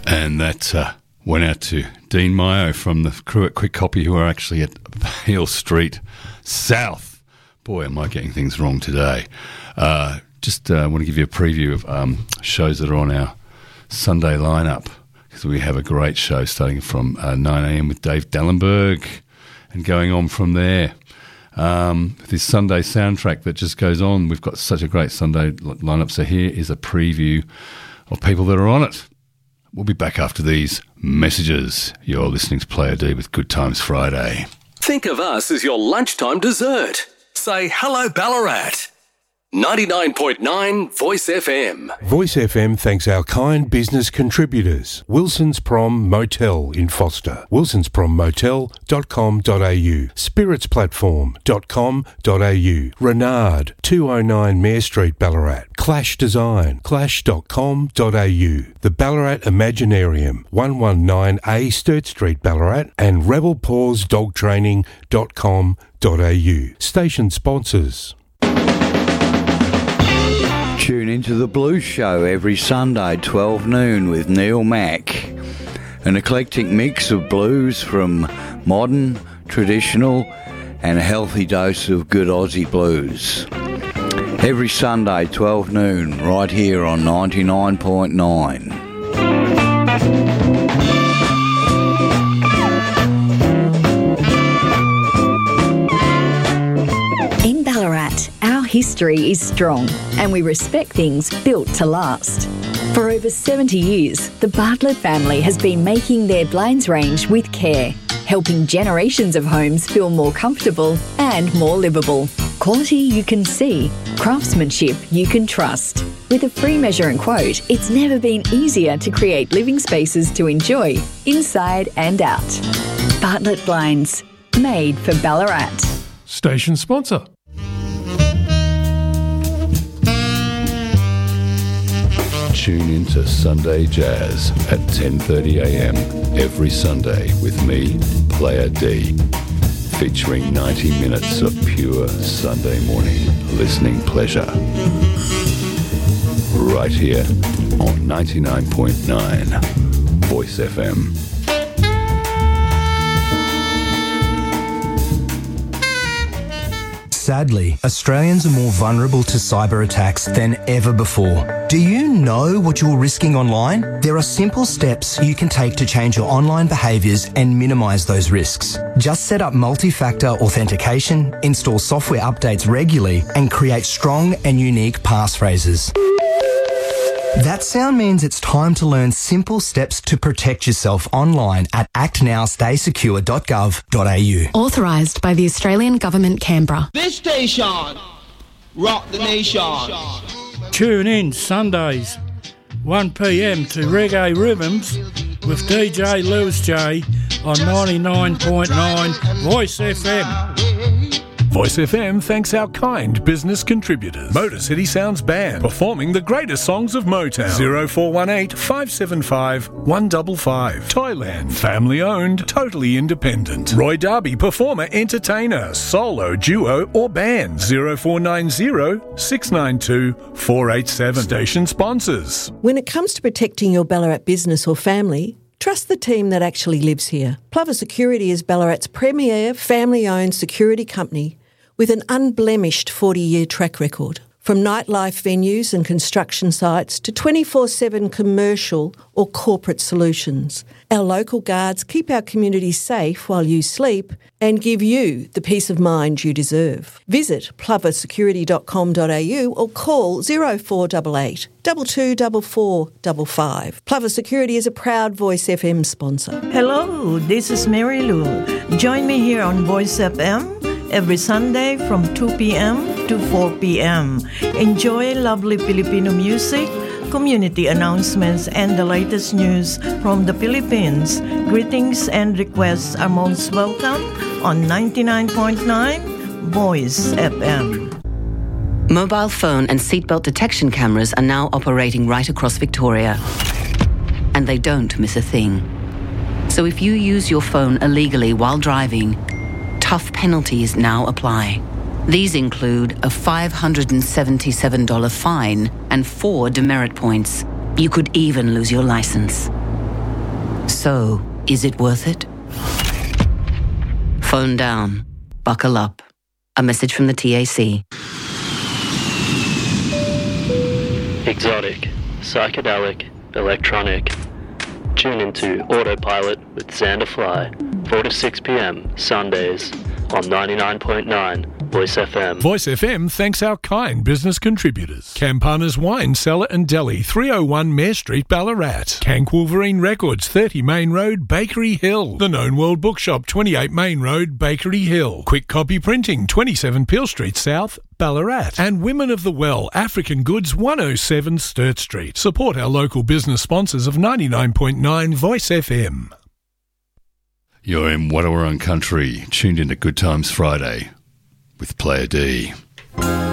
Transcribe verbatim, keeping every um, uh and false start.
And that uh, went out to Dean Mayo from the crew at Quick Copy, who are actually at Peel Street South. Boy, am I getting things wrong today. Uh, just uh, want to give you a preview of um, shows that are on our Sunday lineup, because we have a great show starting from uh, nine a.m. with Dave Dallenberg and going on from there. Um, this Sunday soundtrack that just goes on, we've got such a great Sunday lineup, so here is a preview of people that are on it. We'll be back after these messages. You're listening to Player D with Good Times Friday. Think of us as your lunchtime dessert. Say hello Ballarat. ninety-nine point nine Voice F M. Voice F M thanks our kind business contributors. Wilson's Prom Motel in Foster. wilsons prom motel dot com dot a u. spirits platform dot com dot a u. Renard, two oh nine Mare Street, Ballarat. Clash Design, clash dot com dot a u. The Ballarat Imaginarium, one nineteen A Sturt Street, Ballarat. And rebel paws dog training dot com dot a u. Station sponsors. Tune into The Blues Show every Sunday, twelve noon, with Neil Mack. An eclectic mix of blues from modern, traditional, and a healthy dose of good Aussie blues. Every Sunday, twelve noon, right here on ninety-nine point nine. In Ballarat, our history is strong and we respect things built to last. For over seventy years, the Bartlett family has been making their blinds range with care, helping generations of homes feel more comfortable and more livable. Quality you can see, craftsmanship you can trust. With a free measure and quote, it's never been easier to create living spaces to enjoy, inside and out. Bartlett Blinds, made for Ballarat. Station sponsor. Tune into Sunday Jazz at ten thirty a.m. every Sunday with me, Player D, featuring ninety minutes of pure Sunday morning listening pleasure. Right here on ninety-nine point nine Voice F M. Sadly, Australians are more vulnerable to cyber attacks than ever before. Do you know what you're risking online? There are simple steps you can take to change your online behaviours and minimise those risks. Just set up multi-factor authentication, install software updates regularly, and create strong and unique passphrases. That sound means it's time to learn simple steps to protect yourself online at act now stay secure dot gov dot a u. Authorised by the Australian Government, Canberra. This station, rock the nation. Tune in Sundays, one p.m. to Reggae Rhythms with D J Lewis J on ninety-nine point nine Voice F M. Voice F M thanks our kind business contributors. Motor City Sounds Band, performing the greatest songs of Motown. zero four one eight, five seven five, one five five. Thailand, family owned, totally independent. Roy Darby, performer, entertainer, solo, duo or band. zero four nine zero, six nine two, four eight seven. Station sponsors. When it comes to protecting your Ballarat business or family, trust the team that actually lives here. Plover Security is Ballarat's premier family-owned security company with an unblemished forty-year track record. From nightlife venues and construction sites to twenty-four seven commercial or corporate solutions, our local guards keep our community safe while you sleep and give you the peace of mind you deserve. Visit plover security dot com dot a u or call zero four eight eight, two two four four five five. Plover Security is a proud Voice F M sponsor. Hello, this is Mary Lou. Join me here on Voice F M every Sunday from two p.m. to four p.m. Enjoy lovely Filipino music, community announcements, and the latest news from the Philippines. Greetings and requests are most welcome on ninety-nine point nine Voice F M. Mobile phone and seatbelt detection cameras are now operating right across Victoria. And they don't miss a thing. So if you use your phone illegally while driving, tough penalties now apply. These include a five hundred seventy-seven dollars fine and four demerit points. You could even lose your license. So, is it worth it? Phone down. Buckle up. A message from the T A C. Exotic, psychedelic, electronic. Tune into Autopilot with Xander Fly, four to six p.m. Sundays on ninety-nine point nine Voice F M. Voice F M thanks our kind business contributors. Campana's Wine Cellar and Deli, three oh one Mare Street, Ballarat. Cank Wolverine Records, thirty Main Road, Bakery Hill. The Known World Bookshop, twenty-eight Main Road, Bakery Hill. Quick Copy Printing, twenty-seven Peel Street South, Ballarat. And Women of the Well, African Goods, one oh seven Sturt Street. Support our local business sponsors of ninety-nine point nine Voice F M. You're in Wadawurrung Country, tuned into Good Times Friday with Player D.